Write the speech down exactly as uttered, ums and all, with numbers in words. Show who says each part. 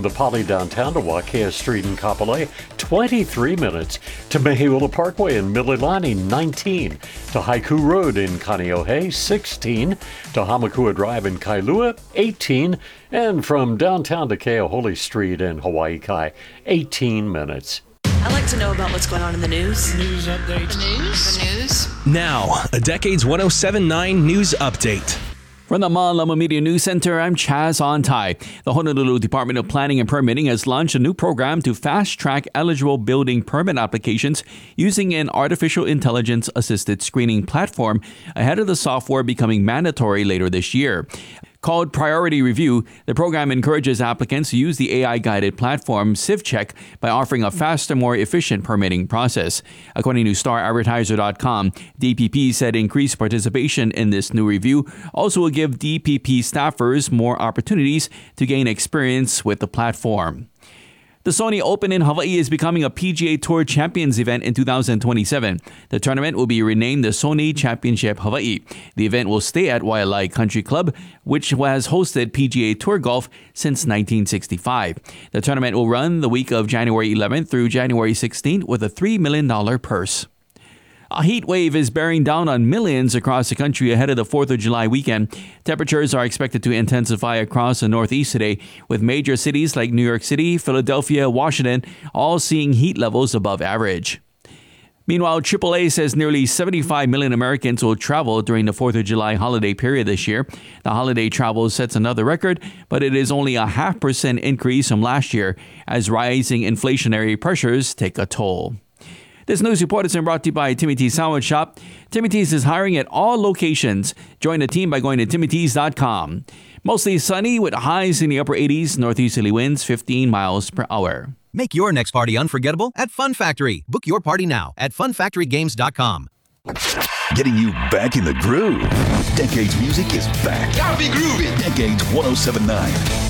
Speaker 1: the Poly downtown to Wakea Street in Kapolei, twenty-three minutes. To Mehiula Parkway in Mililani, nineteen. To Haiku Road in Kaneohe, sixteen. To Hamakua Drive in Kailua, eighteen. And from downtown to Keohole Street in Hawaii Kai, eighteen minutes.
Speaker 2: I like to know about what's going on in the news.
Speaker 3: News updates.
Speaker 2: The news? The news?
Speaker 4: Now, a Decade's one oh seven point nine News Update.
Speaker 5: From the Malama Media News Center, I'm Chaz Ontai. The Honolulu Department of Planning and Permitting has launched a new program to fast-track eligible building permit applications using an artificial intelligence-assisted screening platform ahead of the software becoming mandatory later this year. Called Priority Review, the program encourages applicants to use the A I-guided platform CivCheck by offering a faster, more efficient permitting process. According to Star Advertiser dot com, D P P said increased participation in this new review also will give D P P staffers more opportunities to gain experience with the platform. The Sony Open in Hawaii is becoming a P G A Tour Champions event in two thousand twenty-seven. The tournament will be renamed the Sony Championship Hawaii. The event will stay at Waialae Country Club, which has hosted P G A Tour golf since nineteen sixty-five. The tournament will run the week of January eleventh through January sixteenth with a three million dollars purse. A heat wave is bearing down on millions across the country ahead of the fourth of July weekend. Temperatures are expected to intensify across the Northeast today, with major cities like New York City, Philadelphia, Washington all seeing heat levels above average. Meanwhile, triple A says nearly seventy-five million Americans will travel during the fourth of July holiday period this year. The holiday travel sets another record, but it is only a half percent increase from last year as rising inflationary pressures take a toll. This news report is brought to you by Timmy T's Sandwich Shop. Timmy T's is hiring at all locations. Join the team by going to timmy t's dot com. Mostly sunny with highs in the upper eighties, northeasterly winds fifteen miles per hour.
Speaker 6: Make your next party unforgettable at Fun Factory. Book your party now at fun factory games dot com.
Speaker 7: Getting you back in the groove. Decade's music is back.
Speaker 3: Gotta be groovy.
Speaker 7: Decade's one oh seven point nine.